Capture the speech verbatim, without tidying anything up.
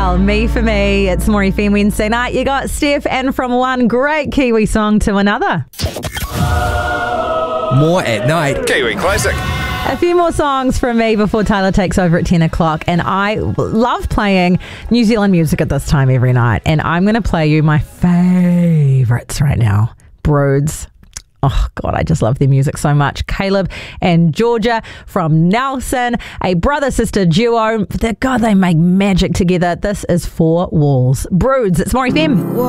Well, Me For Me. It's More F M Wednesday night. You got Steph, and from one great Kiwi song to another. More at night. Kiwi Classic. A few more songs from me before Tyler takes over at ten o'clock. And I love playing New Zealand music at this time every night. And I'm going to play you my favourites right now. Broods. Oh, God, I just love their music so much. Caleb and Georgia from Nelson, a brother-sister duo. God, they make magic together. This is Four Walls. Broods, it's More F M.